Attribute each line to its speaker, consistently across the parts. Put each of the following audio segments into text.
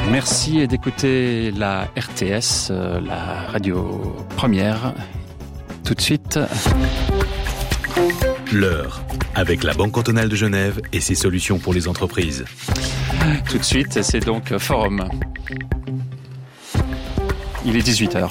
Speaker 1: Merci d'écouter la RTS, la radio première. Tout de suite.
Speaker 2: L'heure, avec la Banque cantonale de Genève et ses solutions pour les entreprises.
Speaker 1: Tout de suite, c'est donc Forum. Il est 18h.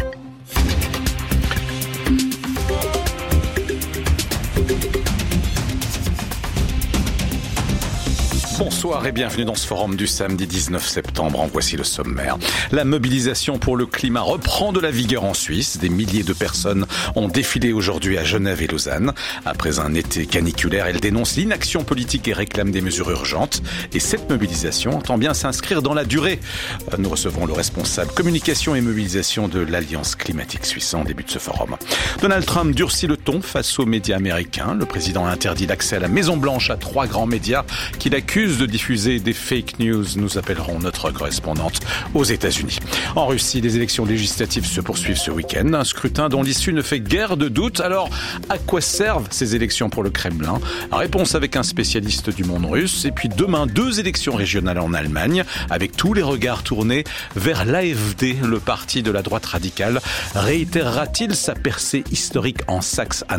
Speaker 3: Bonsoir et bienvenue dans ce forum du samedi 19 septembre. En voici le sommaire. La mobilisation pour le climat reprend de la vigueur en Suisse. Des milliers de personnes ont défilé aujourd'hui à Genève et Lausanne. Après un été caniculaire, elles dénoncent l'inaction politique et réclament des mesures urgentes. Et cette mobilisation entend bien s'inscrire dans la durée. Nous recevons le responsable communication et mobilisation de l'Alliance climatique suisse en début de ce forum. Donald Trump durcit le ton face aux médias américains. Le président a interdit l'accès à la Maison-Blanche à 3 grands médias qu'il accuse de diffuser des fake news. Nous appellerons notre correspondante aux États-Unis. En Russie, les élections législatives se poursuivent ce week-end. Un scrutin dont l'issue ne fait guère de doute. Alors, à quoi servent ces élections pour le Kremlin ? Réponse avec un spécialiste du monde russe. Et puis demain, 2 élections régionales en Allemagne, avec tous les regards tournés vers l'AfD, le parti de la droite radicale. Réitérera-t-il sa percée historique en Saxe-Anhalt ?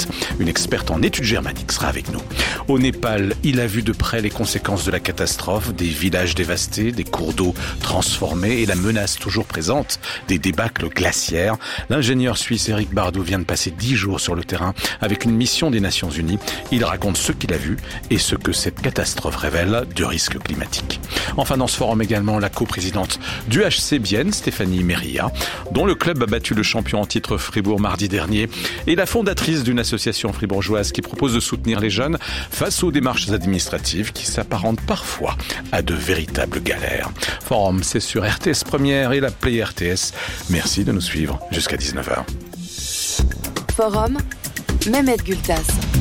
Speaker 3: Une experte en études germaniques sera avec nous. Au Népal, il a vu de près les conséquences de la catastrophe, des villages dévastés, des cours d'eau transformés et la menace toujours présente des débâcles glaciaires. L'ingénieur suisse Eric Bardou vient de passer 10 jours sur le terrain avec une mission des Nations Unies. Il raconte ce qu'il a vu et ce que cette catastrophe révèle du risque climatique. Enfin, dans ce forum également, la coprésidente du HC Bienne, Stéphanie Meria, dont le club a battu le champion en titre Fribourg mardi dernier, et la fondatrice d'une association fribourgeoise qui propose de soutenir les jeunes face aux démarches administratives qui s'apparentent parfois à de véritables galères. Forum, c'est sur RTS Première et l'appli RTS. Merci de nous suivre jusqu'à 19h.
Speaker 4: Forum, Mehmet Gültas.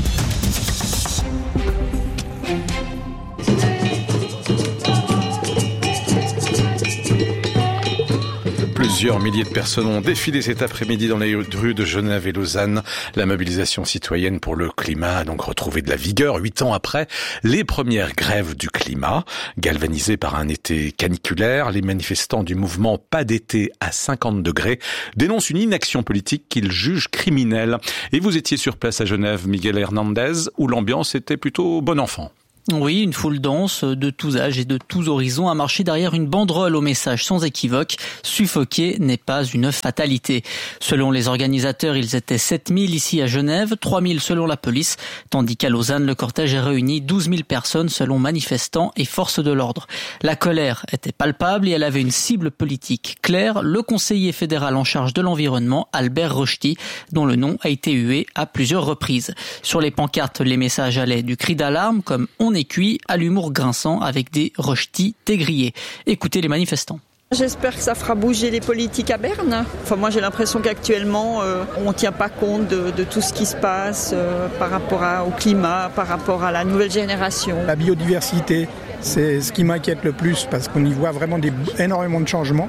Speaker 3: Plusieurs milliers de personnes ont défilé cet après-midi dans les rues de Genève et Lausanne. La mobilisation citoyenne pour le climat a donc retrouvé de la vigueur 8 ans après les premières grèves du climat. Galvanisés par un été caniculaire, les manifestants du mouvement Pas d'été à 50 degrés dénoncent une inaction politique qu'ils jugent criminelle. Et vous étiez sur place à Genève, Miguel Hernandez, où l'ambiance était plutôt bon enfant.
Speaker 5: Oui, une foule dense de tous âges et de tous horizons a marché derrière une banderole au message sans équivoque « Suffoquer n'est pas une fatalité ». Selon les organisateurs, ils étaient 7000 ici à Genève, 3000 selon la police, tandis qu'à Lausanne, le cortège a réuni 12 000 personnes selon manifestants et forces de l'ordre. La colère était palpable et elle avait une cible politique claire, le conseiller fédéral en charge de l'environnement, Albert Rochety, dont le nom a été hué à plusieurs reprises. Sur les pancartes, les messages allaient du cri d'alarme comme « On est cuit » à l'humour grinçant avec des Rochety grillés. Écoutez les manifestants.
Speaker 6: J'espère que ça fera bouger les politiques à Berne. Enfin, moi, j'ai l'impression qu'actuellement, on ne tient pas compte de tout ce qui se passe par rapport au climat, par rapport à la nouvelle génération.
Speaker 7: La biodiversité, c'est ce qui m'inquiète le plus parce qu'on y voit vraiment énormément de changements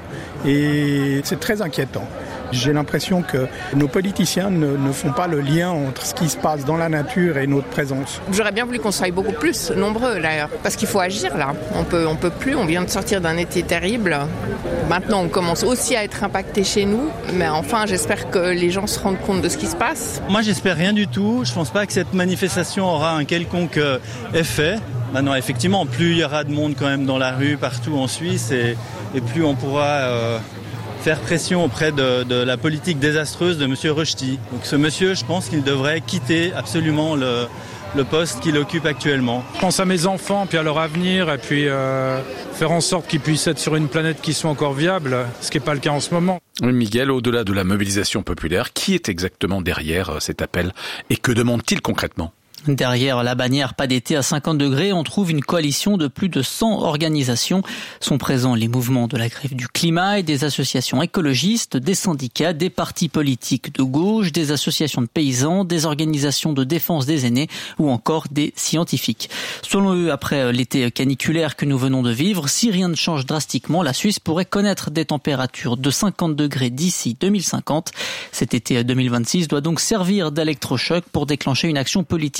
Speaker 7: et c'est très inquiétant. J'ai l'impression que nos politiciens ne font pas le lien entre ce qui se passe dans la nature et notre présence.
Speaker 8: J'aurais bien voulu qu'on soit beaucoup plus nombreux d'ailleurs, parce qu'il faut agir là. On peut plus, on vient de sortir d'un été terrible. Maintenant, on commence aussi à être impacté chez nous, mais enfin, j'espère que les gens se rendent compte de ce qui se passe.
Speaker 9: Moi, j'espère rien du tout. Je pense pas que cette manifestation aura un quelconque effet. Maintenant, effectivement, plus il y aura de monde quand même dans la rue, partout en Suisse, et plus on pourra faire pression auprès de la politique désastreuse de M. Rochety. Donc ce monsieur, je pense qu'il devrait quitter absolument le poste qu'il occupe actuellement.
Speaker 10: Je pense à mes enfants, puis à leur avenir, et puis faire en sorte qu'ils puissent être sur une planète qui soit encore viable, ce qui n'est pas le cas en ce moment.
Speaker 3: Miguel, au-delà de la mobilisation populaire, qui est exactement derrière cet appel et que demande-t-il concrètement ?
Speaker 5: Derrière la bannière Pas d'été à 50 degrés, on trouve une coalition de plus de 100 organisations. Sont présents les mouvements de la grève du climat et des associations écologistes, des syndicats, des partis politiques de gauche, des associations de paysans, des organisations de défense des aînés ou encore des scientifiques. Selon eux, après l'été caniculaire que nous venons de vivre, si rien ne change drastiquement, la Suisse pourrait connaître des températures de 50 degrés d'ici 2050. Cet été 2026 doit donc servir d'électrochoc pour déclencher une action politique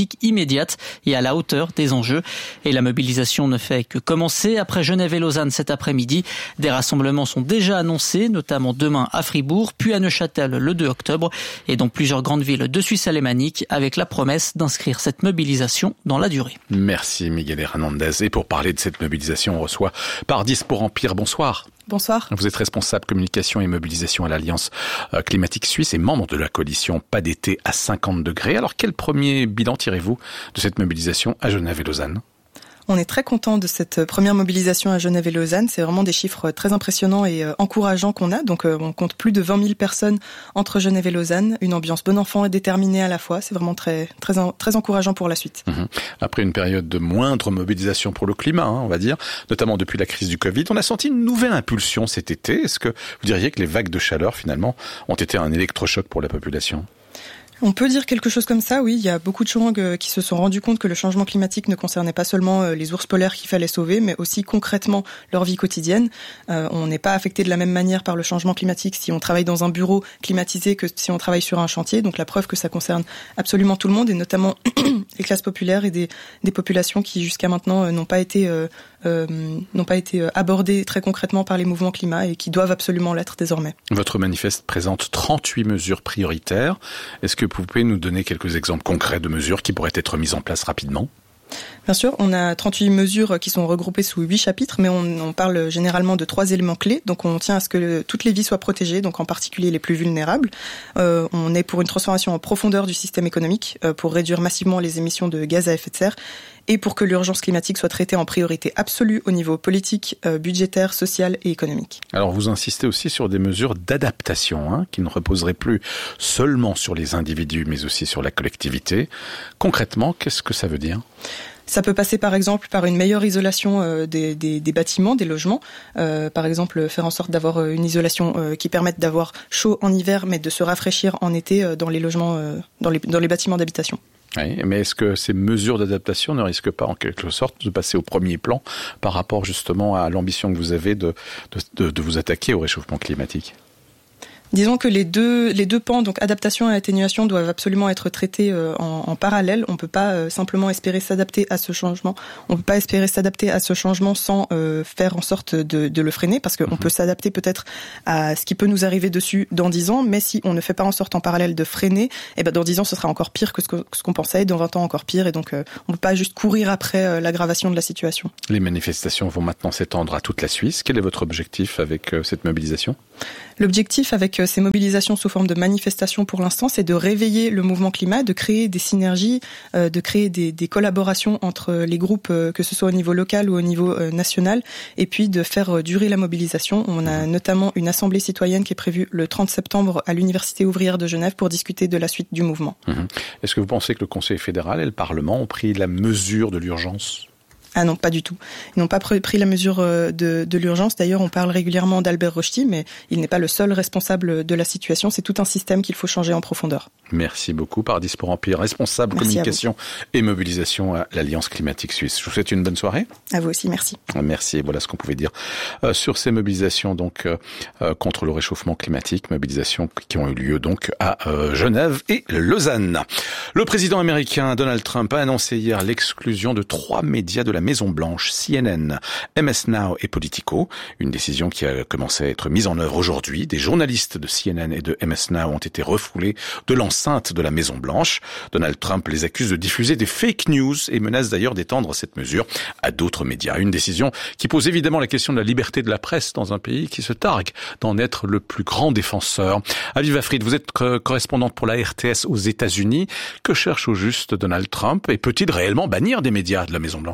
Speaker 5: climatique immédiate et à la hauteur des enjeux. Et la mobilisation ne fait que commencer. Après Genève et Lausanne cet après-midi, des rassemblements sont déjà annoncés, notamment demain à Fribourg, puis à Neuchâtel le 2 octobre et dans plusieurs grandes villes de Suisse alémanique avec la promesse d'inscrire cette mobilisation dans la durée.
Speaker 3: Merci Miguel Hernandez. Et pour parler de cette mobilisation, on reçoit Pardis pour Empire. Bonsoir.
Speaker 11: Bonsoir.
Speaker 3: Vous êtes responsable communication et mobilisation à l'Alliance climatique suisse et membre de la coalition Pas d'été à 50 degrés. Alors quel premier bilan tirez-vous de cette mobilisation à Genève et Lausanne ?
Speaker 11: On est très content de cette première mobilisation à Genève et Lausanne. C'est vraiment des chiffres très impressionnants et encourageants qu'on a. Donc on compte plus de 20 000 personnes entre Genève et Lausanne. Une ambiance bon enfant et déterminée à la fois. C'est vraiment très encourageant pour la suite.
Speaker 3: Après une période de moindre mobilisation pour le climat, on va dire, notamment depuis la crise du Covid, on a senti une nouvelle impulsion cet été. Est-ce que vous diriez que les vagues de chaleur, finalement, ont été un électrochoc pour la population ?
Speaker 11: On peut dire quelque chose comme ça, oui. Il y a beaucoup de gens qui se sont rendus compte que le changement climatique ne concernait pas seulement les ours polaires qu'il fallait sauver, mais aussi concrètement leur vie quotidienne. On n'est pas affecté de la même manière par le changement climatique si on travaille dans un bureau climatisé que si on travaille sur un chantier. Donc la preuve que ça concerne absolument tout le monde, et notamment les classes populaires et des populations qui jusqu'à maintenant n'ont pas été abordées très concrètement par les mouvements climat et qui doivent absolument l'être désormais.
Speaker 3: Votre manifeste présente 38 mesures prioritaires. Est-ce que vous pouvez nous donner quelques exemples concrets de mesures qui pourraient être mises en place rapidement ?
Speaker 11: Bien sûr, on a 38 mesures qui sont regroupées sous 8 chapitres, mais on parle généralement de 3 éléments clés. Donc on tient à ce que toutes les vies soient protégées, donc en particulier les plus vulnérables. On est pour une transformation en profondeur du système économique, pour réduire massivement les émissions de gaz à effet de serre, et pour que l'urgence climatique soit traitée en priorité absolue au niveau politique, budgétaire, social et économique.
Speaker 3: Alors vous insistez aussi sur des mesures d'adaptation, qui ne reposeraient plus seulement sur les individus, mais aussi sur la collectivité. Concrètement, qu'est-ce que ça veut dire ?
Speaker 11: Ça peut passer par exemple par une meilleure isolation des bâtiments, des logements. Par exemple, faire en sorte d'avoir une isolation qui permette d'avoir chaud en hiver, mais de se rafraîchir en été dans les logements, dans les bâtiments d'habitation.
Speaker 3: Oui, mais est-ce que ces mesures d'adaptation ne risquent pas en quelque sorte de passer au premier plan par rapport justement à l'ambition que vous avez de vous attaquer au réchauffement climatique ?
Speaker 11: Disons que les deux pans, donc adaptation et atténuation, doivent absolument être traités en parallèle. On peut pas simplement espérer s'adapter à ce changement. On peut pas espérer s'adapter à ce changement sans faire en sorte de le freiner, parce qu'on peut s'adapter peut-être à ce qui peut nous arriver dessus dans 10 ans, mais si on ne fait pas en sorte en parallèle de freiner, dans 10 ans ce sera encore pire que ce qu'on pensait, et dans 20 ans encore pire, et donc on peut pas juste courir après l'aggravation de la situation.
Speaker 3: Les manifestations vont maintenant s'étendre à toute la Suisse. Quel est votre objectif avec cette mobilisation ?
Speaker 11: L'objectif avec ces mobilisations sous forme de manifestations pour l'instant, c'est de réveiller le mouvement climat, de créer des synergies, de créer des collaborations entre les groupes, que ce soit au niveau local ou au niveau national, et puis de faire durer la mobilisation. On a notamment une assemblée citoyenne qui est prévue le 30 septembre à l'Université ouvrière de Genève pour discuter de la suite du mouvement.
Speaker 3: Est-ce que vous pensez que le Conseil fédéral et le Parlement ont pris la mesure de l'urgence ?
Speaker 11: Ah non, pas du tout. Ils n'ont pas pris la mesure de l'urgence. D'ailleurs, on parle régulièrement d'Albert Rochety, mais il n'est pas le seul responsable de la situation. C'est tout un système qu'il faut changer en profondeur.
Speaker 3: Merci beaucoup, Pardis pour Empire, responsable communication et mobilisation à l'Alliance climatique suisse. Je vous souhaite une bonne soirée.
Speaker 11: À vous aussi, merci.
Speaker 3: Merci, voilà ce qu'on pouvait dire sur ces mobilisations donc contre le réchauffement climatique, mobilisations qui ont eu lieu donc à Genève et Lausanne. Le président américain Donald Trump a annoncé hier l'exclusion de 3 médias de la Maison-Blanche, CNN, MS Now et Politico. Une décision qui a commencé à être mise en œuvre aujourd'hui. Des journalistes de CNN et de MS Now ont été refoulés de l'enceinte de la Maison-Blanche. Donald Trump les accuse de diffuser des fake news et menace d'ailleurs d'étendre cette mesure à d'autres médias. Une décision qui pose évidemment la question de la liberté de la presse dans un pays qui se targue d'en être le plus grand défenseur. Aviva Fried, vous êtes correspondante pour la RTS aux États-Unis. Que cherche au juste Donald Trump et peut-il réellement bannir des médias de la Maison-Blanche ?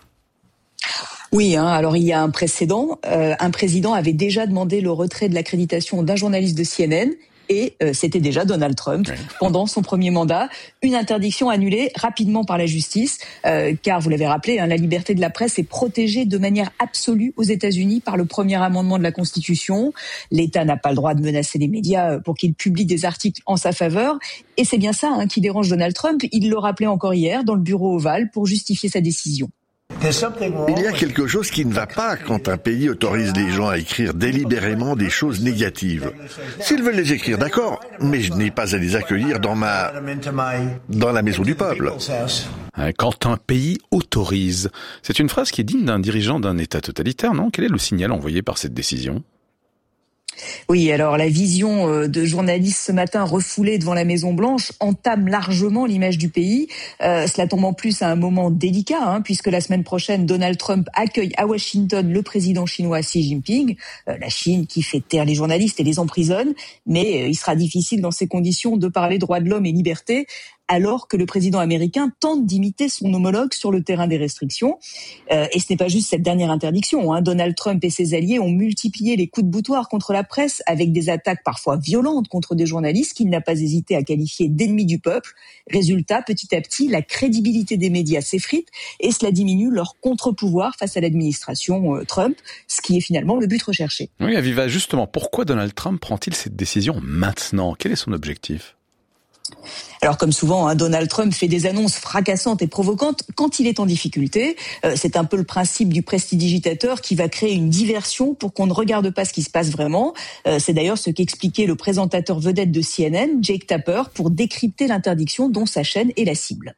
Speaker 12: Oui, alors il y a un précédent. Un président avait déjà demandé le retrait de l'accréditation d'un journaliste de CNN et c'était déjà Donald Trump pendant son premier mandat. Une interdiction annulée rapidement par la justice, car vous l'avez rappelé, la liberté de la presse est protégée de manière absolue aux États-Unis par le premier amendement de la Constitution. L'État n'a pas le droit de menacer les médias pour qu'ils publient des articles en sa faveur. Et c'est bien ça qui dérange Donald Trump. Il le rappelait encore hier dans le bureau ovale pour justifier sa décision.
Speaker 13: Il y a quelque chose qui ne va pas quand un pays autorise les gens à écrire délibérément des choses négatives. S'ils veulent les écrire, d'accord, mais je n'ai pas à les accueillir dans la maison du peuple.
Speaker 3: Quand un pays autorise, c'est une phrase qui est digne d'un dirigeant d'un État totalitaire, non ? Quel est le signal envoyé par cette décision ?
Speaker 12: Oui, alors la vision de journalistes ce matin refoulés devant la Maison-Blanche entame largement l'image du pays. Cela tombe en plus à un moment délicat, puisque la semaine prochaine, Donald Trump accueille à Washington le président chinois Xi Jinping. La Chine qui fait taire les journalistes et les emprisonne, mais il sera difficile dans ces conditions de parler droits de l'homme et liberté, alors que le président américain tente d'imiter son homologue sur le terrain des restrictions. Et ce n'est pas juste cette dernière interdiction. Donald Trump et ses alliés ont multiplié les coups de boutoir contre la presse avec des attaques parfois violentes contre des journalistes qu'il n'a pas hésité à qualifier d'ennemis du peuple. Résultat, petit à petit, la crédibilité des médias s'effrite et cela diminue leur contre-pouvoir face à l'administration Trump, ce qui est finalement le but recherché.
Speaker 3: Oui, Aviva, justement, pourquoi Donald Trump prend-il cette décision maintenant ? Quel est son objectif ?
Speaker 12: Alors comme souvent, Donald Trump fait des annonces fracassantes et provocantes quand il est en difficulté. C'est un peu le principe du prestidigitateur qui va créer une diversion pour qu'on ne regarde pas ce qui se passe vraiment. C'est d'ailleurs ce qu'expliquait le présentateur vedette de CNN, Jake Tapper, pour décrypter l'interdiction dont sa chaîne est la cible.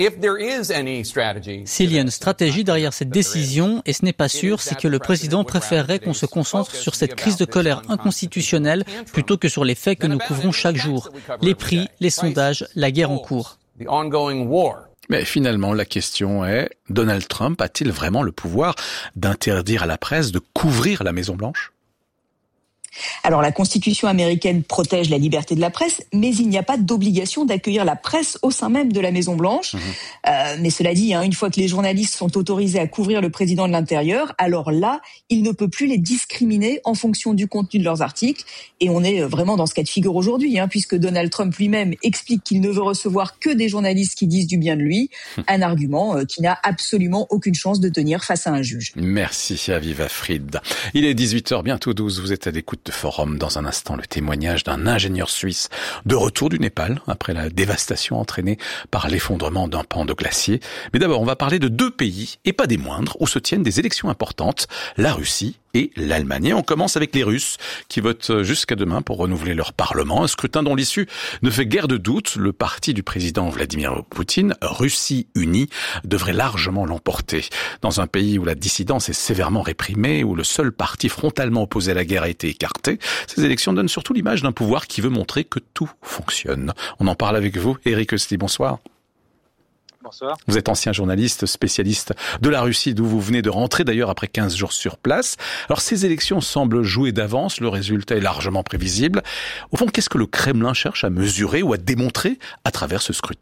Speaker 5: S'il y a une stratégie derrière cette décision, et ce n'est pas sûr, c'est que le président préférerait qu'on se concentre sur cette crise de colère inconstitutionnelle plutôt que sur les faits que nous couvrons chaque jour. Les prix, les sondages, la guerre en cours.
Speaker 3: Mais finalement, la question est, Donald Trump a-t-il vraiment le pouvoir d'interdire à la presse de couvrir la Maison-Blanche ?
Speaker 12: Alors la Constitution américaine protège la liberté de la presse, mais il n'y a pas d'obligation d'accueillir la presse au sein même de la Maison-Blanche. Mais cela dit, une fois que les journalistes sont autorisés à couvrir le président de l'Intérieur, alors là, il ne peut plus les discriminer en fonction du contenu de leurs articles. Et on est vraiment dans ce cas de figure aujourd'hui, puisque Donald Trump lui-même explique qu'il ne veut recevoir que des journalistes qui disent du bien de lui, un argument qui n'a absolument aucune chance de tenir face à un juge.
Speaker 3: Merci Aviva Fried. Il est 18h, bientôt 12, vous êtes à l'écoute de Forum. Dans un instant, le témoignage d'un ingénieur suisse de retour du Népal après la dévastation entraînée par l'effondrement d'un pan de glacier. Mais d'abord, on va parler de deux pays, et pas des moindres, où se tiennent des élections importantes, la Russie et l'Allemagne. Et on commence avec les Russes qui votent jusqu'à demain pour renouveler leur parlement. Un scrutin dont l'issue ne fait guère de doute. Le parti du président Vladimir Poutine, Russie unie, devrait largement l'emporter. Dans un pays où la dissidence est sévèrement réprimée, où le seul parti frontalement opposé à la guerre a été écarté, ces élections donnent surtout l'image d'un pouvoir qui veut montrer que tout fonctionne. On en parle avec vous, Éric Oesti, bonsoir.
Speaker 14: Bonsoir.
Speaker 3: Vous êtes ancien journaliste, spécialiste de la Russie, d'où vous venez de rentrer d'ailleurs après 15 jours sur place. Alors ces élections semblent jouer d'avance, le résultat est largement prévisible. Au fond, qu'est-ce que le Kremlin cherche à mesurer ou à démontrer à travers ce scrutin ?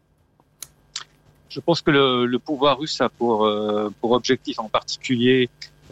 Speaker 14: Je pense que le pouvoir russe a pour objectif en particulier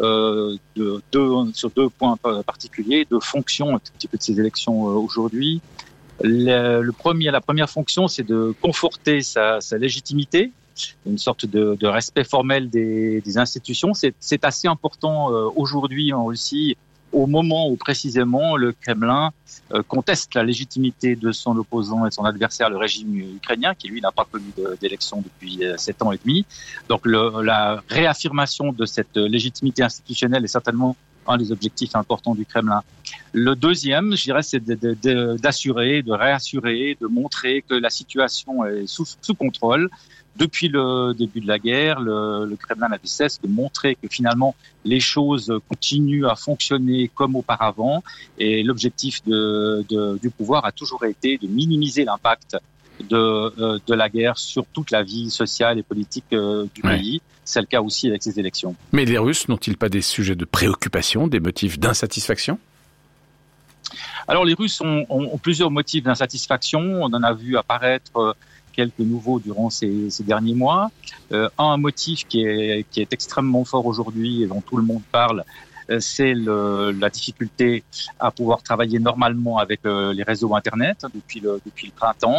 Speaker 14: sur deux points particuliers, deux fonctions un petit peu de ces élections aujourd'hui. La première fonction, c'est de conforter sa légitimité, une sorte de respect formel des institutions. C'est assez important aujourd'hui en Russie, au moment où précisément le Kremlin conteste la légitimité de son opposant et de son adversaire, le régime ukrainien, qui lui n'a pas connu d'élection depuis 7 ans et demi. Donc la réaffirmation de cette légitimité institutionnelle est certainement un des objectifs importants du Kremlin. Le deuxième, je dirais, c'est d'assurer, de réassurer, de montrer que la situation est sous contrôle. Depuis le début de la guerre, le Kremlin n'a de cesse de montrer que finalement les choses continuent à fonctionner comme auparavant. Et l'objectif du pouvoir a toujours été de minimiser l'impact de la guerre sur toute la vie sociale et politique du pays. C'est le cas aussi avec ces élections.
Speaker 3: Mais les Russes n'ont-ils pas des sujets de préoccupation, des motifs d'insatisfaction ?
Speaker 14: Alors les Russes ont plusieurs motifs d'insatisfaction. On en a vu apparaître quelques nouveaux durant ces derniers mois. Un motif qui est extrêmement fort aujourd'hui et dont tout le monde parle, c'est la difficulté à pouvoir travailler normalement avec les réseaux Internet depuis le printemps.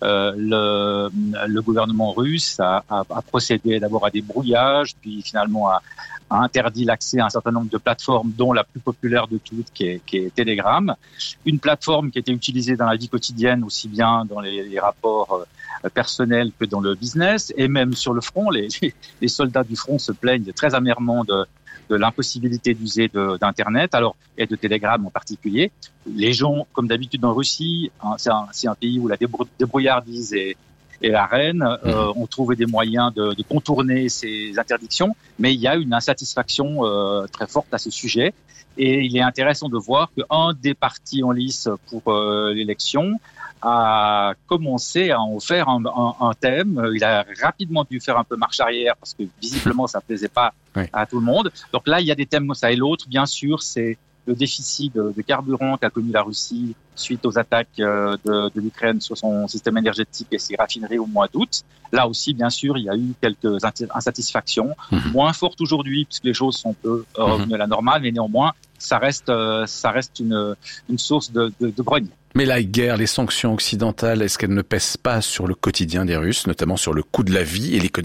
Speaker 14: le gouvernement russe a procédé d'abord à des brouillages, puis finalement a interdit l'accès à un certain nombre de plateformes, dont la plus populaire de toutes, qui est Telegram. Une plateforme qui était utilisée dans la vie quotidienne, aussi bien dans les rapports personnels que dans le business, et même sur le front. Les soldats du front se plaignent très amèrement de l'impossibilité d'user d'Internet, alors, et de Telegram en particulier. Les gens, comme d'habitude en Russie, hein, c'est un pays où la débrouillardise est la reine, ont trouvé des moyens de contourner ces interdictions, mais il y a une insatisfaction très forte à ce sujet. Et il est intéressant de voir qu'un des partis en lice pour l'élection a commencé à en faire un thème. Il a rapidement dû faire un peu marche arrière parce que visiblement ça ne plaisait pas à tout le monde. Donc là, il y a des thèmes comme ça. Et l'autre, bien sûr, c'est le déficit de carburant qu'a connu la Russie suite aux attaques de l'Ukraine sur son système énergétique et ses raffineries au mois d'août. Là aussi, bien sûr, il y a eu quelques insatisfactions, moins fortes aujourd'hui puisque les choses sont un peu revenues à la normale, mais néanmoins, ça reste une source de grogne.
Speaker 3: Mais la guerre, les sanctions occidentales, est-ce qu'elles ne pèsent pas sur le quotidien des Russes, notamment sur le coût de la vie et l'économie ?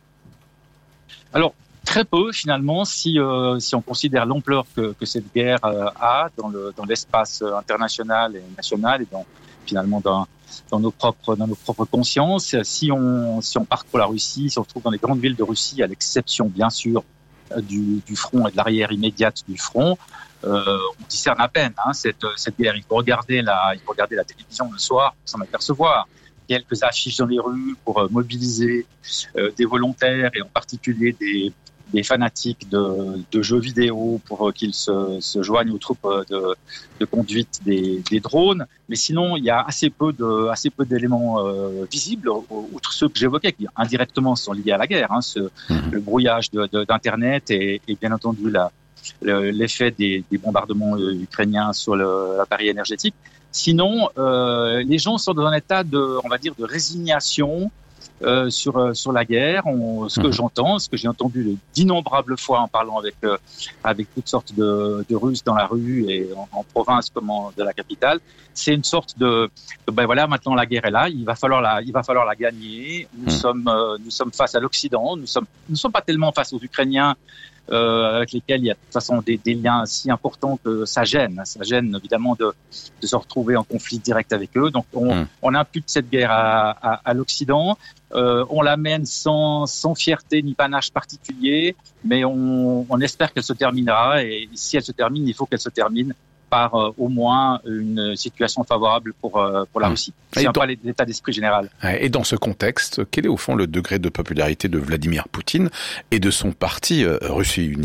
Speaker 14: Alors, très peu finalement, si on considère l'ampleur que cette guerre a dans l'espace international et national et finalement dans nos propres consciences. Si on part pour la Russie, si on se trouve dans les grandes villes de Russie, à l'exception bien sûr du front et de l'arrière immédiate du front, on discerne à peine cette guerre. Il faut regarder la télévision le soir pour s'en apercevoir. Quelques affiches dans les rues pour mobiliser des volontaires et en particulier des fanatiques de jeux vidéo pour qu'ils se joignent aux troupes de conduite des drones. Mais sinon, il y a assez peu d'éléments visibles, outre ceux que j'évoquais, qui indirectement sont liés à la guerre. Le brouillage d'Internet et bien entendu l'effet des bombardements ukrainiens sur l'appareil énergétique. Sinon, les gens sont dans un état de résignation sur la guerre. Ce que j'entends, ce que j'ai entendu d'innombrables fois en parlant avec toutes sortes de Russes dans la rue et en province comme de la capitale, c'est une sorte de maintenant la guerre est là, il va falloir la gagner. Nous sommes face à l'Occident, nous sommes pas tellement face aux Ukrainiens avec lesquels il y a de toute façon des liens si importants que ça gêne évidemment de se retrouver en conflit direct avec eux. Donc on impute cette guerre à l'Occident, on l'amène sans fierté ni panache particulier, mais on espère qu'elle se terminera, et si elle se termine, il faut qu'elle se termine par au moins une situation favorable pour la Russie. C'est un peu l'état d'esprit général.
Speaker 3: Et dans ce contexte, quel est au fond le degré de popularité de Vladimir Poutine et de son parti Russie Unie ?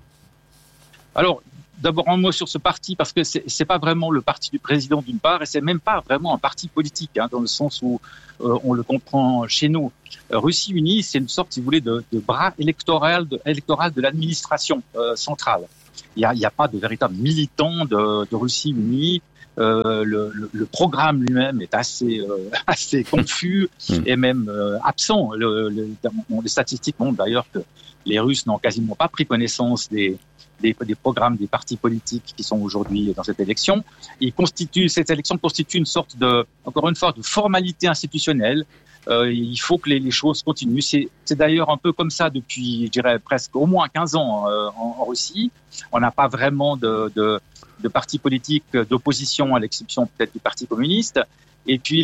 Speaker 3: Alors,
Speaker 14: d'abord un mot sur ce parti, parce que c'est pas vraiment le parti du président d'une part, et c'est même pas vraiment un parti politique, dans le sens où on le comprend chez nous. Russie Unie, c'est une sorte, si vous voulez, de bras électoral de l'administration centrale. Il y a pas de véritable militant de Russie Unie. Le programme lui-même est assez confus et même absent. Les statistiques montrent d'ailleurs que les Russes n'ont quasiment pas pris connaissance des programmes des partis politiques qui sont aujourd'hui dans cette élection. Cette élection constitue une sorte encore une fois, de formalité institutionnelle. Il faut que les choses continuent. C'est d'ailleurs un peu comme ça depuis, je dirais, presque au moins 15 ans en Russie. On n'a pas vraiment de partis politiques d'opposition, à l'exception peut-être du Parti communiste. Et puis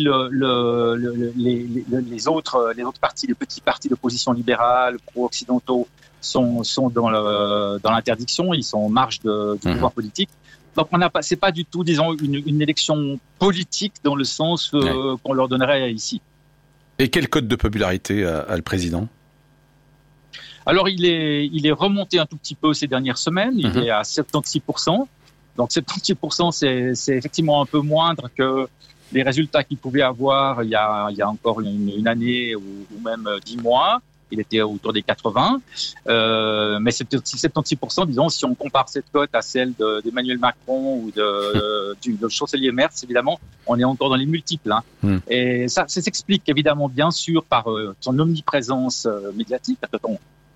Speaker 14: les autres partis, les petits partis d'opposition libérale, pro-occidentaux, sont dans l'interdiction. Ils sont en marge du pouvoir politique. Donc c'est pas du tout, disons, une élection politique dans le sens qu'on leur donnerait ici.
Speaker 3: Et quel code de popularité a le président ?
Speaker 14: Alors il est remonté un tout petit peu ces dernières semaines. Il est à 76%. Donc 76%, c'est effectivement un peu moindre que les résultats qu'il pouvait avoir il y a encore une année ou même 10 mois. Il était autour des 80. Mais 76%, disons, si on compare cette cote à celle d'Emmanuel Macron ou de chancelier Merz, évidemment, on est encore dans les multiples. Et ça s'explique évidemment bien sûr par son omniprésence médiatique.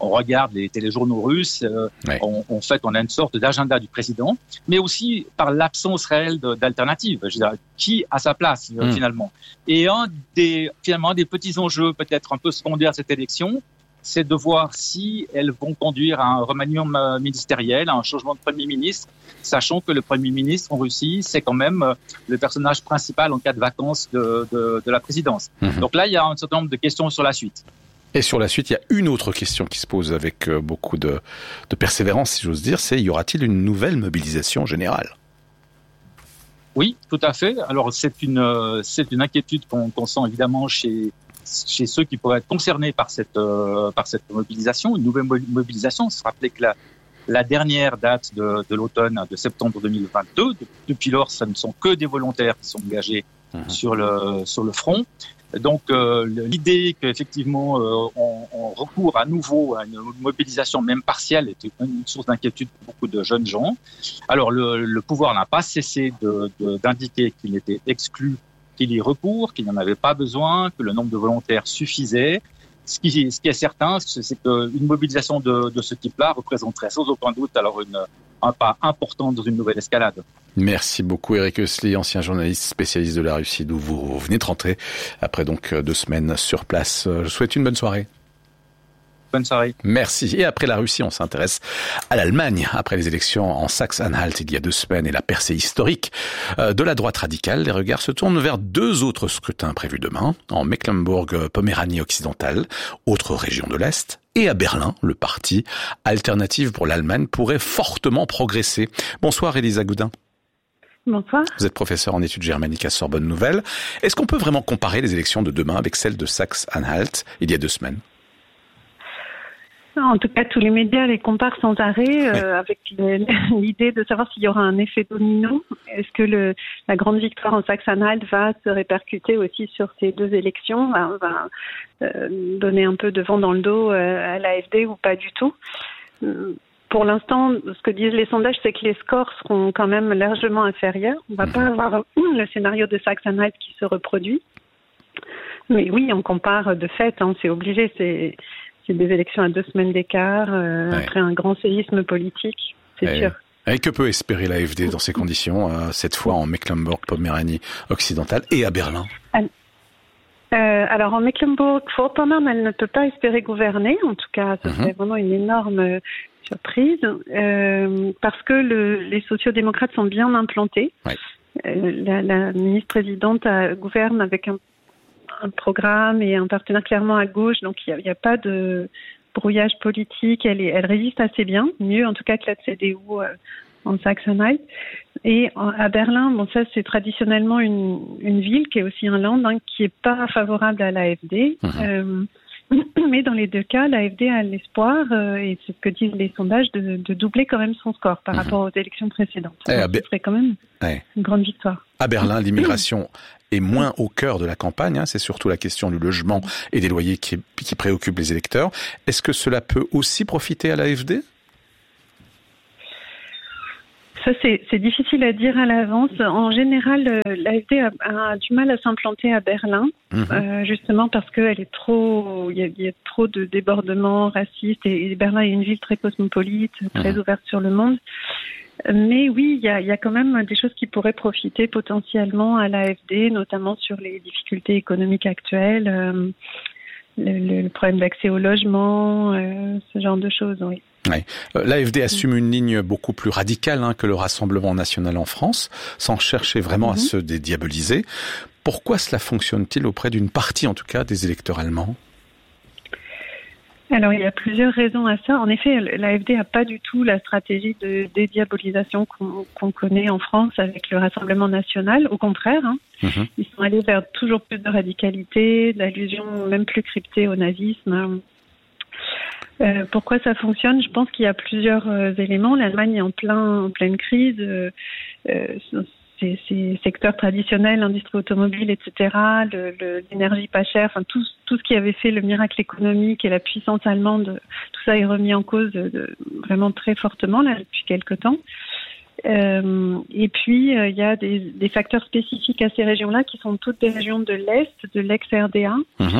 Speaker 14: on regarde les téléjournaux russes, on a une sorte d'agenda du président, mais aussi par l'absence réelle d'alternative. Je veux dire, qui a sa place finalement. Et un des petits enjeux peut-être un peu secondaires de cette élection, c'est de voir si elles vont conduire à un remaniement ministériel, à un changement de Premier ministre, sachant que le Premier ministre en Russie, c'est quand même le personnage principal en cas de vacances de la présidence. Donc là, il y a un certain nombre de questions sur la suite.
Speaker 3: Et sur la suite, il y a une autre question qui se pose avec beaucoup de persévérance, si j'ose dire, c'est y aura-t-il une nouvelle mobilisation générale ?
Speaker 14: Oui, tout à fait. Alors c'est une inquiétude qu'on sent évidemment chez ceux qui pourraient être concernés par cette mobilisation, une nouvelle mobilisation. Il faut se rappeler que la dernière date de l'automne, de septembre 2022, depuis lors, ce ne sont que des volontaires qui sont engagés sur le front. Donc l'idée qu'effectivement on recourt à nouveau à une mobilisation même partielle était une source d'inquiétude pour beaucoup de jeunes gens. Alors le pouvoir n'a pas cessé d'indiquer qu'il était exclu qu'il y recourt, qu'il n'y en avait pas besoin, que le nombre de volontaires suffisait. Ce qui est certain, c'est qu'une mobilisation de ce type-là représenterait sans aucun doute alors un pas important dans une nouvelle escalade.
Speaker 3: Merci beaucoup Eric Hössli, ancien journaliste spécialiste de la Russie, d'où vous venez de rentrer après donc 2 semaines sur place. Je vous souhaite une bonne soirée.
Speaker 14: Bonne soirée.
Speaker 3: Merci. Et après la Russie, on s'intéresse à l'Allemagne. Après les élections en Saxe-Anhalt il y a 2 semaines et la percée historique de la droite radicale, les regards se tournent vers 2 autres scrutins prévus demain, en Mecklembourg-Poméranie occidentale, autre région de l'Est, et à Berlin, le parti Alternative pour l'Allemagne pourrait fortement progresser. Bonsoir Elisa Goudin.
Speaker 15: Bonsoir.
Speaker 3: Vous êtes professeur en études germaniques à Sorbonne Nouvelle. Est-ce qu'on peut vraiment comparer les élections de demain avec celles de Saxe-Anhalt il y a 2 semaines ?
Speaker 15: En tout cas, tous les médias les comparent sans arrêt avec l'idée de savoir s'il y aura un effet domino. Est-ce que la grande victoire en Saxe-Anhalt va se répercuter aussi sur ces 2 élections, va donner un peu de vent dans le dos à l'AfD ou pas du tout? Pour l'instant, ce que disent les sondages, c'est que les scores seront quand même largement inférieurs. On ne va pas avoir le scénario de Saxe-Anhalt qui se reproduit. Mais oui, on compare de fait, c'est obligé, c'est des élections à 2 semaines d'écart, après un grand séisme politique, c'est sûr.
Speaker 3: Et que peut espérer l'AfD dans ces conditions, cette fois en Mecklembourg-Poméranie occidentale et à Berlin?
Speaker 15: Alors en Mecklembourg-Vorpommern, elle ne peut pas espérer gouverner, en tout cas, ce serait vraiment une énorme surprise, parce que les sociodémocrates sont bien implantés. La ministre-présidente gouverne avec un programme et un partenaire clairement à gauche, donc il n'y a pas de brouillage politique, elle résiste assez bien, mieux en tout cas que la CDU en Saxe-Anhalt. Et à Berlin, ça c'est traditionnellement une ville qui est aussi un land qui est pas favorable à l'AfD. Mais dans les 2 cas, l'AfD a l'espoir, et c'est ce que disent les sondages, de doubler quand même son score par rapport aux élections précédentes. Ce serait quand même une grande victoire.
Speaker 3: À Berlin, l'immigration est moins au cœur de la campagne. C'est surtout la question du logement et des loyers qui préoccupe les électeurs. Est-ce que cela peut aussi profiter à l'AfD ?
Speaker 15: Ça, c'est difficile à dire à l'avance. En général, l'AfD a du mal à s'implanter à Berlin, justement parce qu'il y a trop de débordements racistes et Berlin est une ville très cosmopolite, très ouverte sur le monde. Mais oui, il y a quand même des choses qui pourraient profiter potentiellement à l'AfD, notamment sur les difficultés économiques actuelles, le problème d'accès au logement, ce genre de choses, oui.
Speaker 3: L'AfD assume une ligne beaucoup plus radicale que le Rassemblement national en France, sans chercher vraiment à se dédiaboliser. Pourquoi cela fonctionne-t-il auprès d'une partie, en tout cas, des électeurs allemands ?
Speaker 15: Alors, il y a plusieurs raisons à ça. En effet, l'AfD n'a pas du tout la stratégie de dédiabolisation qu'on connaît en France avec le Rassemblement national. Au contraire, ils sont allés vers toujours plus de radicalité, d'allusions même plus cryptées au nazisme. Pourquoi ça fonctionne ? Je pense qu'il y a plusieurs éléments. L'Allemagne est en pleine crise. Ces secteurs traditionnels, l'industrie automobile, etc., l'énergie pas chère, tout ce qui avait fait le miracle économique et la puissance allemande, tout ça est remis en cause vraiment très fortement là depuis quelque temps. Et puis, il y a des facteurs spécifiques à ces régions-là qui sont toutes des régions de l'Est, de l'ex-RDA,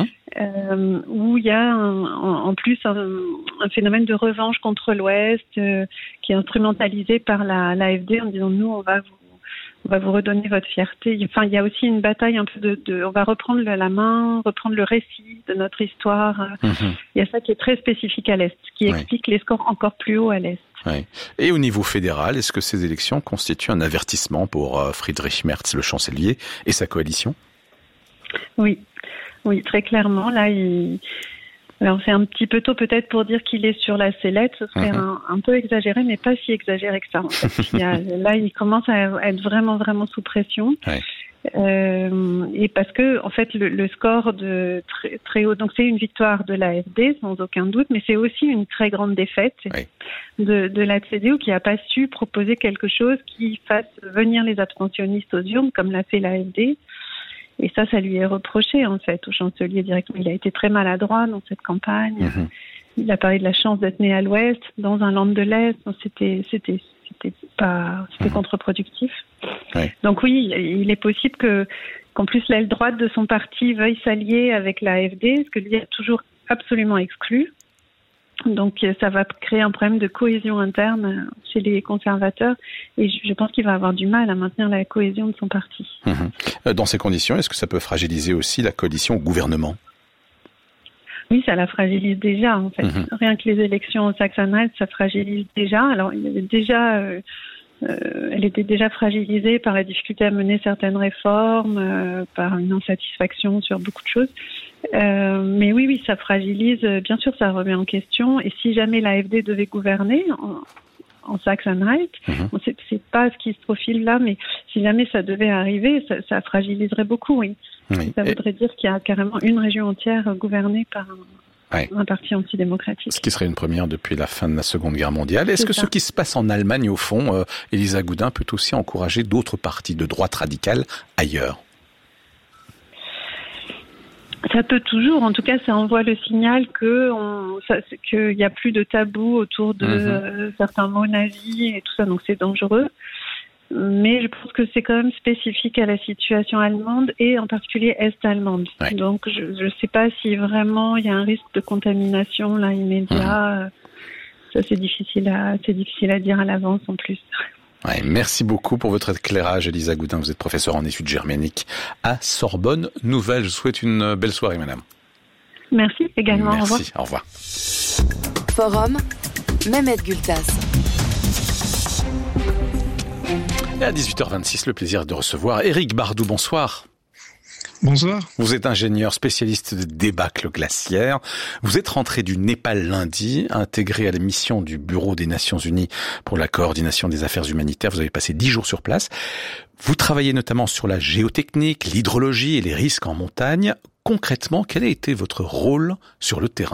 Speaker 15: où il y a en plus un phénomène de revanche contre l'Ouest qui est instrumentalisé par l'AfD en disant nous, on va vous redonner votre fierté. Enfin, il y a aussi une bataille un peu on va reprendre la main, reprendre le récit de notre histoire. Il y a ça qui est très spécifique à l'Est, qui explique les scores encore plus hauts à l'Est.
Speaker 3: Oui. Et au niveau fédéral, est-ce que ces élections constituent un avertissement pour Friedrich Merz, le chancelier, et sa coalition ?
Speaker 15: Oui, très clairement. Là, alors c'est un petit peu tôt peut-être pour dire qu'il est sur la sellette, ce serait un peu exagéré, mais pas si exagéré que ça. En fait. Là, il commence à être vraiment, vraiment sous pression. Et parce que en fait le score de très, très haut, donc c'est une victoire de l'AfD sans aucun doute, mais c'est aussi une très grande défaite de la CDU qui n'a pas su proposer quelque chose qui fasse venir les abstentionnistes aux urnes comme l'a fait l'AfD. Et ça lui est reproché en fait au chancelier directement. Il a été très maladroit dans cette campagne. Il a parlé de la chance d'être né à l'Ouest, dans un land de l'Est. C'était contre-productif. Donc oui, il est possible qu'en plus l'aile droite de son parti veuille s'allier avec l'AfD, ce que lui a toujours absolument exclu. Donc ça va créer un problème de cohésion interne chez les conservateurs et je pense qu'il va avoir du mal à maintenir la cohésion de son parti.
Speaker 3: Dans ces conditions, est-ce que ça peut fragiliser aussi la coalition au gouvernement ?
Speaker 15: Oui, ça la fragilise déjà en fait. Rien que les élections au Saxe-Anhalt, ça fragilise déjà. Alors il y avait déjà... elle était déjà fragilisée par la difficulté à mener certaines réformes, par une insatisfaction sur beaucoup de choses. Mais oui, ça fragilise. Bien sûr, ça remet en question. Et si jamais l'AfD devait gouverner en Saxe-Anhalt, c'est pas ce qui se profile là, mais si jamais ça devait arriver, ça fragiliserait beaucoup, oui. Ça voudrait dire qu'il y a carrément une région entière gouvernée par un parti antidémocratique.
Speaker 3: Ce qui serait une première depuis la fin de la Seconde Guerre mondiale. Est-ce que ce qui se passe en Allemagne, au fond, Elisa Goudin, peut aussi encourager d'autres partis de droite radicale ailleurs ?
Speaker 15: Ça peut toujours. En tout cas, ça envoie le signal qu'il n'y a plus de tabou autour de certains mots nazis et tout ça. Donc c'est dangereux. Mais je pense que c'est quand même spécifique à la situation allemande et en particulier est-allemande. Donc je ne sais pas si vraiment il y a un risque de contamination là immédiat. Ça c'est difficile à dire à l'avance en plus.
Speaker 3: Merci beaucoup pour votre éclairage, Elisa Goudin. Vous êtes professeure en études germaniques à Sorbonne Nouvelle. Je vous souhaite une belle soirée, madame.
Speaker 15: Merci également.
Speaker 3: Merci, au revoir.
Speaker 4: Forum, Mehmet Gültas.
Speaker 3: Et à 18h26, le plaisir de recevoir Éric Bardou. Bonsoir.
Speaker 16: Bonsoir.
Speaker 3: Vous êtes ingénieur spécialiste de débâcle glaciaire. Vous êtes rentré du Népal lundi, intégré à la mission du Bureau des Nations Unies pour la coordination des affaires humanitaires. Vous avez passé 10 jours sur place. Vous travaillez notamment sur la géotechnique, l'hydrologie et les risques en montagne. Concrètement, quel a été votre rôle sur le terrain ?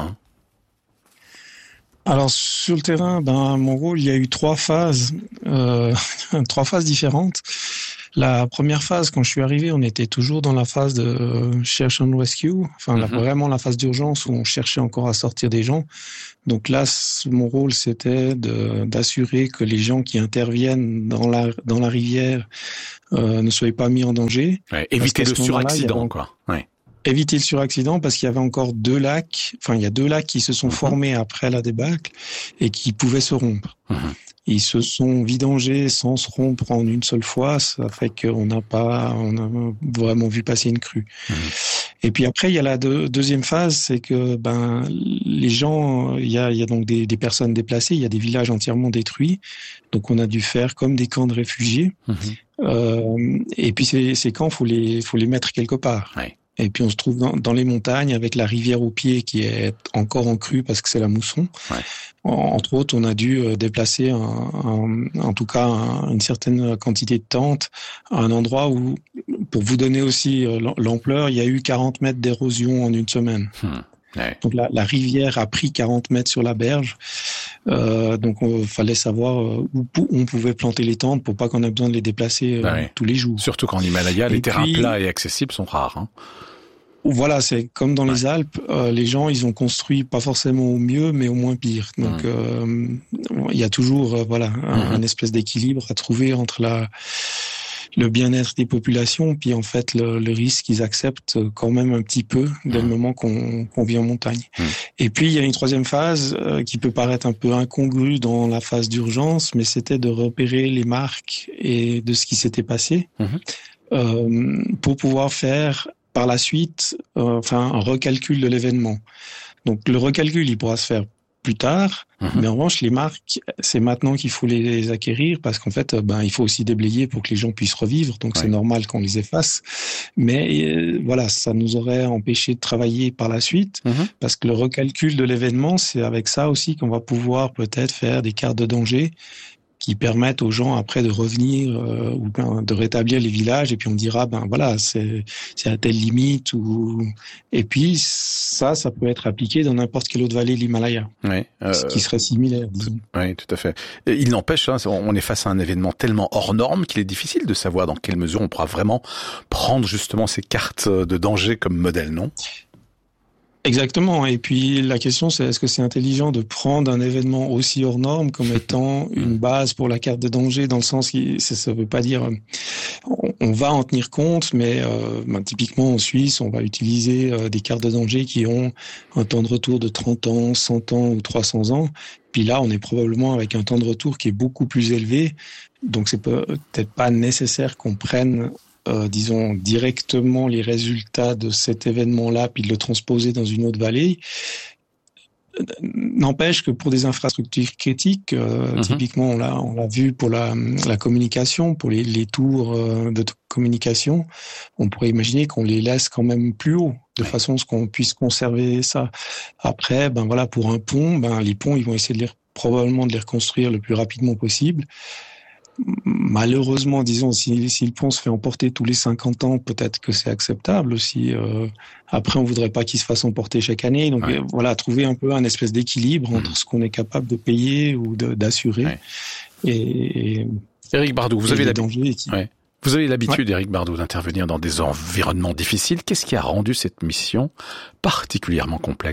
Speaker 16: Alors sur le terrain, mon rôle, il y a eu 3 phases différentes. La première phase, quand je suis arrivé, on était toujours dans la phase de search and rescue, vraiment la phase d'urgence où on cherchait encore à sortir des gens. Donc là, mon rôle, c'était d'assurer que les gens qui interviennent dans la rivière ne soient pas mis en danger.
Speaker 3: Éviter le suraccident, quoi.
Speaker 16: Éviter le suraccident parce qu'il y avait encore 2 lacs, il y a 2 lacs qui se sont formés après la débâcle et qui pouvaient se rompre. Ils se sont vidangés sans se rompre en une seule fois, ça fait qu'on a vraiment vu passer une crue. Et puis après, il y a la deuxième phase, c'est que les gens, il y a donc des personnes déplacées, il y a des villages entièrement détruits, donc on a dû faire comme des camps de réfugiés. Et puis ces camps, faut les mettre quelque part. Et puis on se trouve dans les montagnes avec la rivière au pied qui est encore en crue parce que c'est la mousson. Entre autres, on a dû déplacer en tout cas une certaine quantité de tentes à un endroit où, pour vous donner aussi l'ampleur, il y a eu 40 mètres d'érosion en une semaine. Donc la rivière a pris 40 mètres sur la berge. Donc il fallait savoir où on pouvait planter les tentes pour pas qu'on ait besoin de les déplacer tous les jours.
Speaker 3: Surtout qu'en Himalaya, les terrains plats et accessibles sont rares.
Speaker 16: Voilà, c'est comme dans les Alpes, les gens, ils ont construit pas forcément au mieux, mais au moins pire. Donc, il y a toujours, un espèce d'équilibre à trouver entre le bien-être des populations, puis en fait le risque qu'ils acceptent quand même un petit peu dès le moment qu'on vit en montagne. Et puis il y a une troisième phase qui peut paraître un peu incongrue dans la phase d'urgence, mais c'était de repérer les marques et de ce qui s'était passé pour pouvoir faire par la suite un recalcul de l'événement. Donc le recalcul, il pourra se faire plus tard, mais en revanche, les marques, c'est maintenant qu'il faut les acquérir parce qu'en fait, il faut aussi déblayer pour que les gens puissent revivre. Donc, c'est normal qu'on les efface. Mais ça nous aurait empêché de travailler par la suite parce que le recalcul de l'événement, c'est avec ça aussi qu'on va pouvoir peut-être faire des cartes de danger qui permettent aux gens après de revenir ou de rétablir les villages, et puis on dira c'est à telle limite, et puis ça peut être appliqué dans n'importe quelle autre vallée de l'Himalaya, ce qui serait similaire, disons.
Speaker 3: Oui, tout à fait. Et il n'empêche, on est face à un événement tellement hors norme qu'il est difficile de savoir dans quelle mesure on pourra vraiment prendre justement ces cartes de danger comme modèle, non ?
Speaker 16: Exactement. Et puis la question, c'est est-ce que c'est intelligent de prendre un événement aussi hors norme comme étant une base pour la carte de danger, dans le sens qui ça veut pas dire on va en tenir compte, mais typiquement en Suisse, on va utiliser des cartes de danger qui ont un temps de retour de 30 ans, 100 ans ou 300 ans. Puis là, on est probablement avec un temps de retour qui est beaucoup plus élevé. Donc c'est peut-être pas nécessaire qu'on prenne directement les résultats de cet événement-là, puis de le transposer dans une autre vallée. N'empêche que pour des infrastructures critiques, typiquement, on l'a vu pour la communication, pour les tours de communication, on pourrait imaginer qu'on les laisse quand même plus haut, de façon à ce qu'on puisse conserver ça. Après, pour un pont, les ponts, ils vont essayer probablement de les reconstruire le plus rapidement possible. Malheureusement, disons, si le pont se fait emporter tous les 50 ans, peut-être que c'est acceptable aussi. Après, on voudrait pas qu'il se fasse emporter chaque année. Donc trouver un peu un espèce d'équilibre entre ce qu'on est capable de payer ou d'assurer. Et
Speaker 3: Éric Bardou, vous avez l'habitude, Éric Bardou, d'intervenir dans des environnements difficiles. Qu'est-ce qui a rendu cette mission particulièrement complexe ?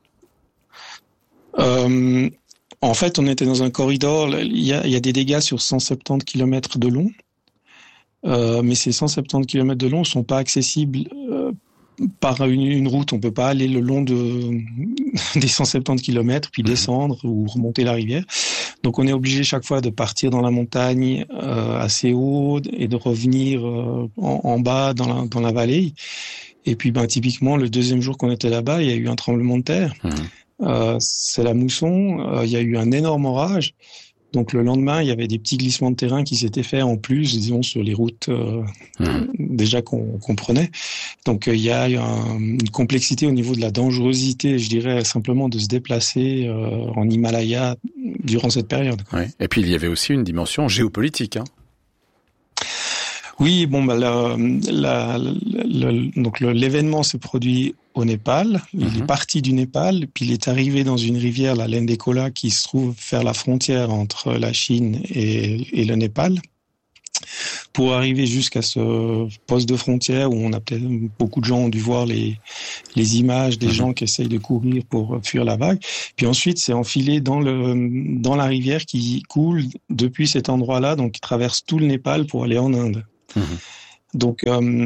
Speaker 16: En fait, on était dans un corridor, il y a des dégâts sur 170 km de long, mais ces 170 km de long ne sont pas accessibles par une route. On peut pas aller le long des 170 km, puis descendre ou remonter la rivière. Donc on est obligé chaque fois de partir dans la montagne assez haut et de revenir en bas dans la vallée. Et puis typiquement, le deuxième jour qu'on était là-bas, il y a eu un tremblement de terre. C'est la mousson, il y a eu un énorme orage. Donc le lendemain, il y avait des petits glissements de terrain qui s'étaient faits en plus, disons, sur les routes déjà qu'on prenait. Donc il y a une complexité au niveau de la dangerosité, je dirais, simplement de se déplacer en Himalaya durant cette période.
Speaker 3: Ouais. Et puis il y avait aussi une dimension géopolitique.
Speaker 16: Oui, donc l'événement s'est produit au Népal. Il est parti du Népal, puis il est arrivé dans une rivière, la Lendekola, qui se trouve faire la frontière entre la Chine et le Népal, pour arriver jusqu'à ce poste de frontière où beaucoup de gens ont dû voir les images des gens qui essayent de courir pour fuir la vague. Puis ensuite, c'est enfilé dans la rivière qui coule depuis cet endroit-là, donc qui traverse tout le Népal pour aller en Inde. Donc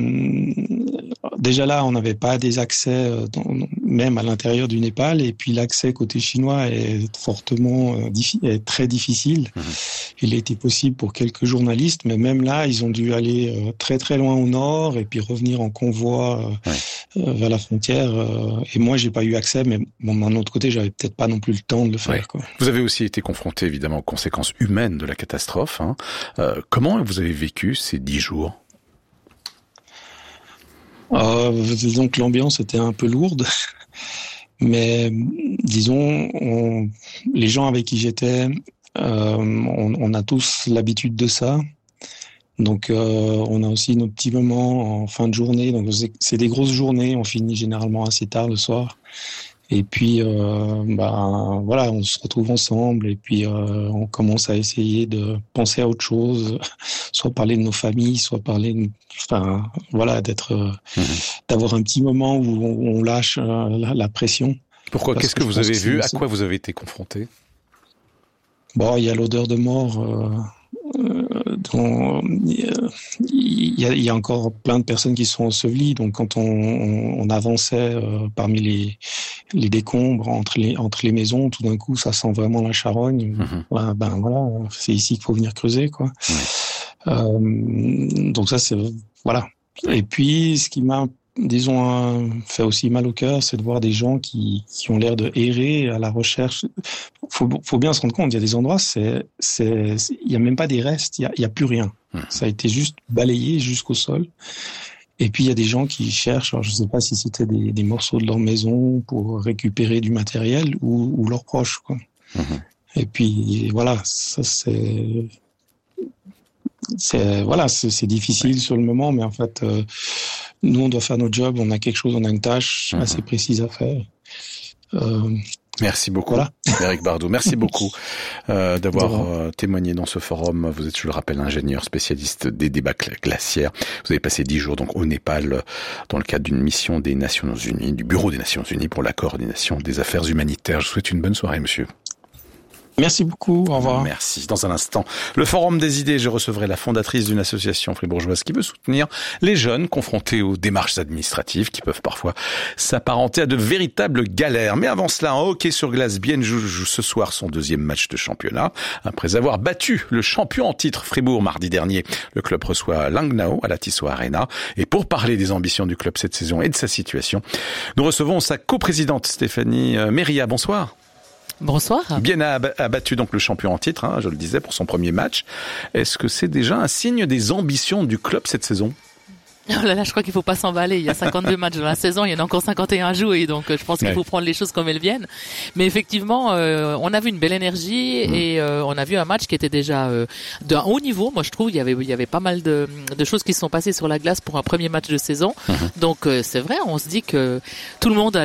Speaker 16: déjà là, on n'avait pas des accès même à l'intérieur du Népal, et puis l'accès côté chinois est est très difficile. Il a été possible pour quelques journalistes, mais même là, ils ont dû aller très très loin au nord et puis revenir en convoi vers la frontière. Et moi, j'ai pas eu accès, mais d'un autre côté, j'avais peut-être pas non plus le temps de le faire. Quoi.
Speaker 3: Vous avez aussi été confronté évidemment aux conséquences humaines de la catastrophe. Comment vous avez vécu ces 10 jours ?
Speaker 16: Disons que l'ambiance était un peu lourde, mais disons, les gens avec qui j'étais, on a tous l'habitude de ça. Donc, on a aussi nos petits moments en fin de journée. Donc, c'est des grosses journées. On finit généralement assez tard le soir. Et puis, voilà, on se retrouve ensemble et puis on commence à essayer de penser à autre chose, soit parler de nos familles, soit parler, d'avoir un petit moment où on lâche la pression.
Speaker 3: Pourquoi ? Qu'est-ce que vous avez vu ? À quoi vous avez été confronté ?
Speaker 16: Bon, il y a l'odeur de mort. Il y a encore plein de personnes qui sont ensevelies. Donc, quand on avançait parmi les décombres entre les maisons, tout d'un coup, ça sent vraiment la charogne. Voilà, c'est ici qu'il faut venir creuser, quoi. Donc ça, c'est voilà. Et puis, ce qui m'a, fait aussi mal au cœur, c'est de voir des gens qui ont l'air de errer à la recherche. Faut bien se rendre compte, il y a des endroits, il y a même pas des restes, il y a plus rien. Ça a été juste balayé jusqu'au sol. Et puis il y a des gens qui cherchent, alors je sais pas si c'était des morceaux de leur maison pour récupérer du matériel ou leurs proches, quoi. Et puis voilà, ça c'est difficile sur le moment, mais en fait, nous, on doit faire notre job, on a une tâche assez précise à faire.
Speaker 3: Merci beaucoup, voilà. Éric Bardot. Merci beaucoup d'avoir témoigné dans ce forum. Vous êtes, je le rappelle, ingénieur spécialiste des débâcles glaciaires. Vous avez passé 10 jours donc au Népal dans le cadre d'une mission des Nations Unies, du Bureau des Nations Unies pour la coordination des affaires humanitaires. Je vous souhaite une bonne soirée, monsieur.
Speaker 16: Merci beaucoup, au revoir.
Speaker 3: Merci. Dans un instant, le Forum des idées, je recevrai la fondatrice d'une association fribourgeoise qui veut soutenir les jeunes confrontés aux démarches administratives qui peuvent parfois s'apparenter à de véritables galères. Mais avant cela, en hockey sur glace, Bienne joue ce soir son 2e match de championnat. Après avoir battu le champion en titre Fribourg mardi dernier, le club reçoit Langnau à la Tissot Arena. Et pour parler des ambitions du club cette saison et de sa situation, nous recevons sa coprésidente Stéphanie Méria. Bonsoir.
Speaker 17: Bonsoir.
Speaker 3: Bienne a battu donc le champion en titre, je le disais, pour son premier match. Est-ce que c'est déjà un signe des ambitions du club cette saison ?
Speaker 17: Oh là là, je crois qu'il faut pas s'emballer. Il y a 52 matchs dans la saison, il y en a encore 51 à jouer, donc je pense qu'il faut prendre les choses comme elles viennent. Mais effectivement, on a vu une belle énergie et on a vu un match qui était déjà d'un haut niveau. Moi, je trouve il y avait pas mal de choses qui se sont passées sur la glace pour un premier match de saison. Donc c'est vrai, on se dit que tout le monde a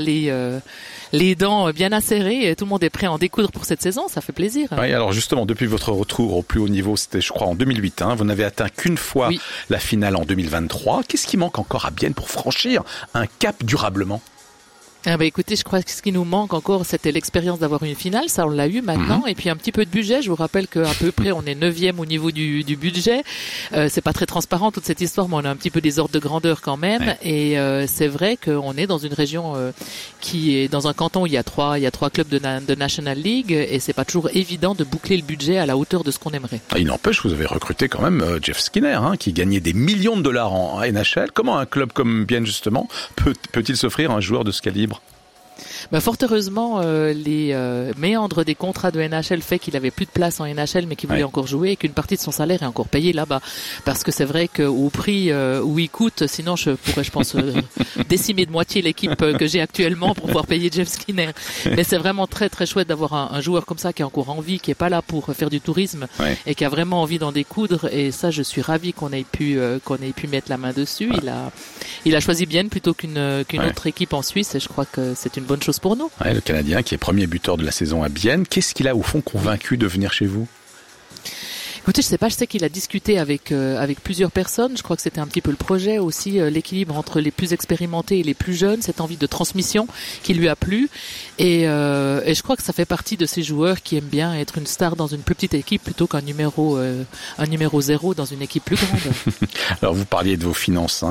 Speaker 17: les dents bien acérées et tout le monde est prêt à en découdre pour cette saison, ça fait plaisir.
Speaker 3: Oui, alors justement, depuis votre retour au plus haut niveau, c'était je crois en 2008, vous n'avez atteint qu'une fois la finale en 2023. Qu'est-ce qui manque encore à Bienne pour franchir un cap durablement ?
Speaker 17: Écoutez, je crois que ce qui nous manque encore, c'était l'expérience d'avoir une finale. Ça, on l'a eu maintenant. Et puis un petit peu de budget. Je vous rappelle qu'à peu près, on est 9e au niveau du budget. C'est pas très transparent toute cette histoire, mais on a un petit peu des ordres de grandeur quand même. Et c'est vrai qu'on est dans une région qui est dans un canton où il y a trois clubs de National League, et c'est pas toujours évident de boucler le budget à la hauteur de ce qu'on aimerait.
Speaker 3: Il n'empêche, vous avez recruté quand même Jeff Skinner, qui gagnait des millions de dollars en NHL. Comment un club comme Bienne justement peut-il s'offrir un joueur de ce calibre ?
Speaker 17: Fort heureusement, les méandres des contrats de NHL fait qu'il avait plus de place en NHL, mais qu'il voulait encore jouer, et qu'une partie de son salaire est encore payée là-bas. Parce que c'est vrai qu'au prix où il coûte, sinon je pense, décimer de moitié l'équipe que j'ai actuellement pour pouvoir payer Jeff Skinner. Mais c'est vraiment très très chouette d'avoir un joueur comme ça qui a encore envie, qui est pas là pour faire du tourisme et qui a vraiment envie d'en découdre. Et ça, je suis ravi qu'on ait pu mettre la main dessus. Il a choisi Bienne plutôt qu'une autre équipe en Suisse, et je crois que c'est une bonne chose pour nous.
Speaker 3: Le Canadien qui est premier buteur de la saison à Bienne, qu'est-ce qu'il a au fond convaincu de venir chez vous ?
Speaker 17: Écoutez, je sais qu'il a discuté avec plusieurs personnes. Je crois que c'était un petit peu le projet aussi, l'équilibre entre les plus expérimentés et les plus jeunes, cette envie de transmission qui lui a plu. Et je crois que ça fait partie de ces joueurs qui aiment bien être une star dans une plus petite équipe plutôt qu'un numéro 0 dans une équipe plus grande.
Speaker 3: Alors vous parliez de vos finances,